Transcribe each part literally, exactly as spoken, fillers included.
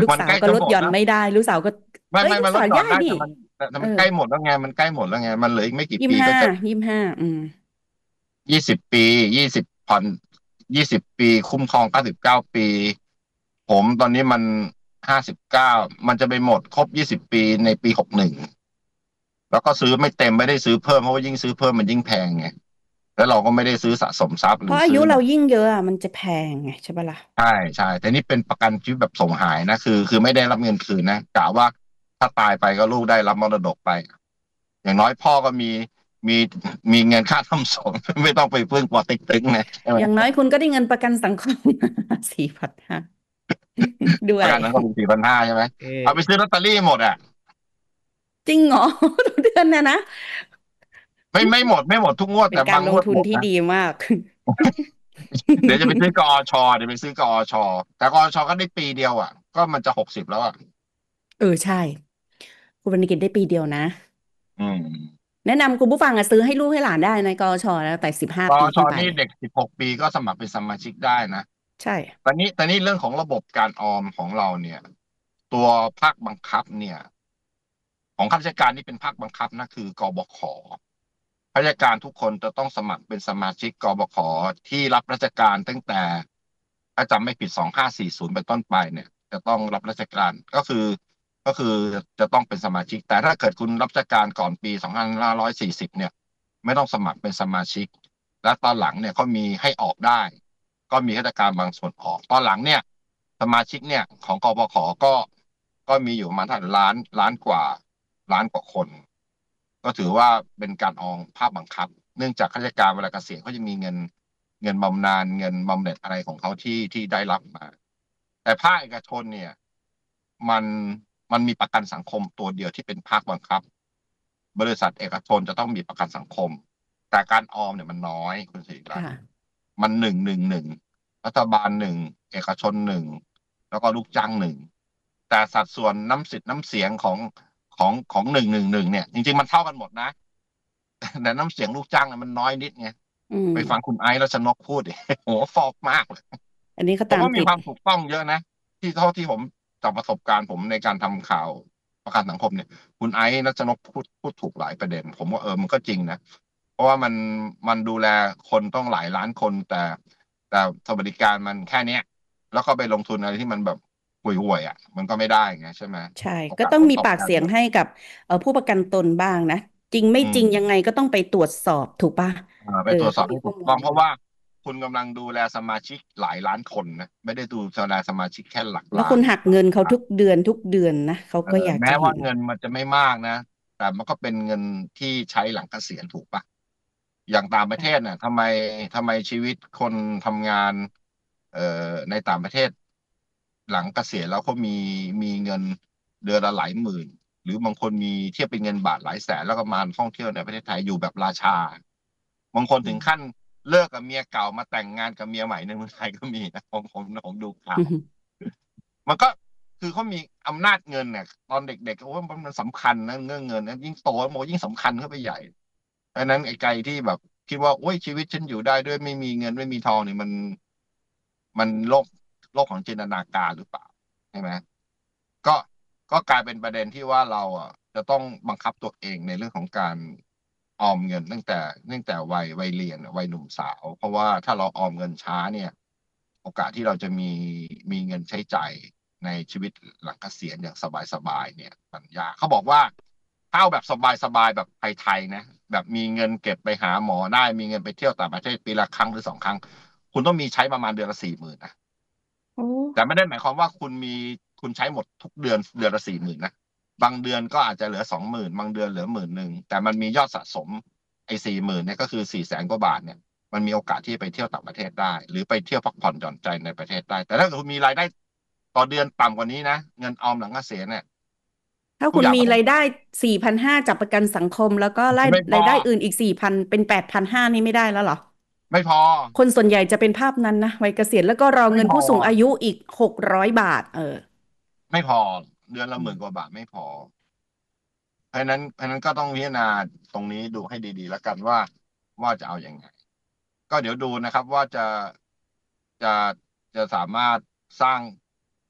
ลูกมันใกล้สาวก็ลดจะหมดแล้วหย่อนไม่ได้ลูกสาวก็ไม่เอ้ยไม่มันลดหย่อลูกสาวได้นี่นได้แต่มันแต่แต่เออมันใกล้หมดแล้วไงมันใกล้หมดแล้วไงมันเหลืออีกไม่กี่ยี่สิบห้าปีก็จะยี่สิบห้าอืมยี่สิบปียี่สิบผ่อนยี่สิบปีคุ้มครองเก้าสิบเก้าปีผมตอนนี้มันห้าสิบเก้ามันจะไปหมดครบยี่สิบปีในปีหกหนึ่งแล้วก็ซื้อไม่เต็มไม่ได้ซื้อเพิ่มเพราะว่ายิ่งซื้อเพิ่มมันยิ่งแพงไงแล้วเราก็ไม่ได้ซื้อสะสมทรัพย์หรือเพราะอายุซื้อแบบเรายิ่งเยอะอะมันจะแพงไงใช่ปะล่ะใช่ใช่แต่นี่เป็นประกันชีวิตแบบส่งหายนะคือคือไม่ได้รับเงินคืนนะกะว่าถ้าตายไปก็ลูกได้รับมรดกไปอย่างน้อยพ่อก็มีมีมีเงินค่าทำศพไม่ต้องไปพึ่งปอเต็กตึงนะใช่ไหมอย่างน้อยคุณก็ได้เงินประกันสังคมสี่พันห้าด้วยประกันนั้นก็มีสี่พันห้าใช่ไหมเอเอาไปซื้ออลอตเตอรี่หมดอ่ะจริงเหรอทุกเดือนนะนะไม่ไม่หมดไม่หมดทุกงวดเป็นการแต่บางงวดลงทุนหมดนะที่ดีมากเดี๋ยวจะไปซื้อกอชเดี๋ยวไปซื้อกอชแต่กอชก็ได้ปีเดียวอ่ะก็มันจะหกสิบแล้วอ่ะเออใช่คุณบรรณกิจได้ปีเดียวนะอืมแนะนำคุณผู้ฟังอะซื้อให้ลูกให้หลานได้ในกอชแล้วแต่สิบห้ากอชปีขึ้นไปนี่เด็กสิบหกปีก็สมัครเป็นสมาชิกได้นะใช่ตอนนี้ตอนนี้เรื่องของระบบการออมของเราเนี่ยตัวภาคบังคับเนี่ยของข้าราชการนี่เป็นภาคบังคับนะคือกบขข้าราชการทุกคนจะต้องสมัครเป็นสมาชิกกบขที่รับราชการตั้งแต่ถ้าจำไม่ผิดสองห้าสี่ศูนย์เป็นต้นไปเนี่ยจะต้องรับราชการก็คือก็คือจะต้องเป็นสมาชิกแต่ถ้าเกิดคุณรับราชการก่อนปีสองพันห้าร้อยสี่สิบเนี่ยไม่ต้องสมัครเป็นสมาชิกและตอนหลังเนี่ยเขามีให้ออกได้ ก็มีข้าราชการบางส่วนออกตอนหลังเนี่ยสมาชิกเนี่ยของกปขก็ก็มีอยู่ประมาณเท่าไหร่ล้านล้านกว่าล้านกว่าคนก็ถือว่าเป็นการออมภาคบังคับเนื่องจากข้าราชการเวลาเกษียณเขาจะมีเงินเงินบำนาญเงินบำเหน็จอะไรของเขาที่ที่ได้รับมาแต่ภาคเอกชนเนี่ยมันมันมีประกันสังคมตัวเดียวที่เป็นภาคบังคับบริษัทเอกชนจะต้องมีประกันสังคมแต่การออมเนี่ยมันน้อยคุณสิริรัตน์ค่ะมันหนึ่งหนึ่งหนึ่ง รัฐบาลหนึ่งเอกชนหนึ่งแล้วก็ลูกจ้างหนึ่งแต่สัดส่วนน้ำสิทธิ์น้ำเสียงของของของหนึ่งหนึ่งหนึ่งเนี่ยจริงๆมันเท่ากันหมดนะแต่น้ำเสียงลูกจ้างเนี่ยมันน้อยนิดไงอืมไปฟังคุณไอซ์รัชนกพูดดิโหฟอกมากเลยอันนี้เขาผมว่ามีตามติดความถูกต้องเยอะนะที่เท่าที่ผมจากประสบการณ์ผมในการทำข่าวประกันสังคมเนี่ยคุณไอซ์รัชนกพูดพูดถูกหลายประเด็นผมว่าเออมันก็จริงนะเพราะว่ามันมันดูแลคนต้องหลายล้านคนแต่แต่สวัสดิการมันแค่เนี้ยแล้วก็ไปลงทุนอะไรที่มันแบบห่วยๆอ่ะมันก็ไม่ได้ไงใช่ไหมใช่โอกาสผลก็ต้องมีตอบแทนปากเสียงให้กับเอ่อผู้ประกันตนบ้างนะจริงไม่อืมจริงยังไงก็ต้องไปตรวจสอบถูกป่ะอ่าไปเออตรวจสอบให้เขามีข้อถูกต้องเพราะว่ามูลยังไงคุณกำลังดูแลสมาชิกหลายล้านคนนะไม่ได้ดูแลสมาชิกแค่หลักล้านแล้วคุณหักเงินเขาทุกเดือนทุกเดือนนะเขาเอก็อยากอแม้ว่าจะเห็นเงินมันจะไม่มากนะแต่มันก็เป็นเงินที่ใช้หลังเกษียณถูกปะอย่างต่างประเทศน่ะทำไมทำไมชีวิตคนทำงานเอ่อในต่างประเทศหลังเกษียณแล้วเขามีมีเงินเดือนละหลายหมื่นหรือบางคนมีเทียบเป็นเงินบาทหลายแสนแล้วก็มาท่องเที่ยวในประเทศไทยอยู่แบบราชา บางคนอืมถึงขั้นเลิกกับเมียเก่ามาแต่งงานกับเมียใหม่ในเมืองไทยก็มีนะผมผมผมดูข่าวอืมมันก็คือเขามีอำนาจเงินเนี่ยตอนเด็กๆโอ้ยมันสำคัญนะเรื่องเงินนะยิ่งโตโมยิ่งสำคัญเข้าไปใหญ่ดังนั้นไอ้ไกลที่แบบคิดว่าโอ้ยชีวิตฉันอยู่ได้ด้วยไม่มีเงินไม่มีทองเนี่ยมันมันโลกโลกของจินตนาการหรือเปล่าใช่ไหมก็ก็กลายเป็นประเด็นที่ว่าเราอ่ะจะต้องบังคับตัวเองในเรื่องของการออมเงินตั้งแต่ตั้งแต่วัยวัยเรียนวัยหนุ่มสาวเพราะว่าถ้าเราออมเงินช้าเนี่ยโอกาสที่เราจะมีมีเงินใช้จ่ายในชีวิตหลังเกษียณอย่างสบายๆเนี่ยมันยากเขาบอกว่าถ้าเอาแบบสบายๆแบบไทยๆนะแบบมีเงินเก็บไปหาหมอได้มีเงินไปเที่ยวต่างประเทศปีละครั้งหรือสองครั้งคุณต้องมีใช้ประมาณเดือนละสี่หมื่นนะโอ้แต่ไม่ได้หมายความว่าคุณมีคุณใช้หมดทุกเดือนเดือนละสี่หมื่นนะบางเดือนก็อาจจะเหลือสองหมื่นบางเดือนเหลือหมื่นหนึ่งแต่มันมียอดสะสมไอ้สี่หมื่นเนี่ยก็คือสี่แสนกว่าบาทเนี่ยมันมีโอกาสที่ไปเที่ยวต่างประเทศได้หรือไปเที่ยวพักผ่อนหย่อนใจในประเทศได้แต่ถ้าคุณมีรายได้ต่อเดือนต่ำกว่านี้นะเงินออมหลังเกษียณเนี่ยถ้าคุณทุกอย่างมันต้องมีรายได้สี่พันห้าจากประกันสังคมแล้วก็รายไม่พอรายได้อื่นอีกสี่พันเป็นแปดพันห้านี่ไม่ได้แล้วเหรอไม่พอคนส่วนใหญ่จะเป็นภาพนั้นนะวัยเกษียณแล้วก็รอไม่พอเงินผู้สูงอายุอีกหกร้อยบาทเออไม่พอเดือนละอืมหมื่นกว่าบาทไม่พอ เพราะฉะนั้นเพราะฉะนั้นก็ต้องพิจารณาตรงนี้ดูให้ดีๆแล้วกันว่าว่าจะเอาอย่างไงก็เดี๋ยวดูนะครับว่าจะจะจะสามารถสร้าง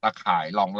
ตาข่ายรอง